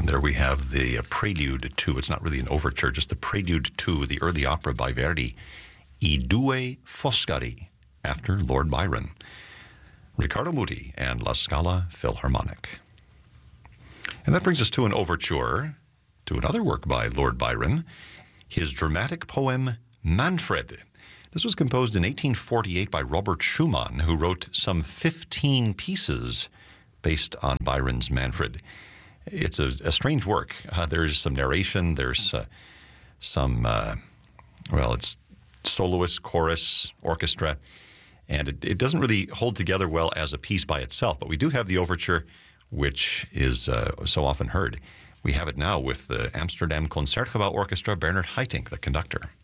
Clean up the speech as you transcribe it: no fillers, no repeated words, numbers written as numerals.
And there we have the prelude to, it's not really an overture, just the prelude to the early opera by Verdi, I Due Foscari, after Lord Byron. Riccardo Muti and La Scala Philharmonic. And that brings us to an overture to another work by Lord Byron, his dramatic poem Manfred. This was composed in 1848 by Robert Schumann, who wrote some 15 pieces based on Byron's Manfred. It's a strange work. There's some narration, there's it's soloist, chorus, orchestra, and it doesn't really hold together well as a piece by itself, but we do have the overture, which is so often heard. We have it now with the Amsterdam Concertgebouw Orchestra, Bernard Haitink, the conductor.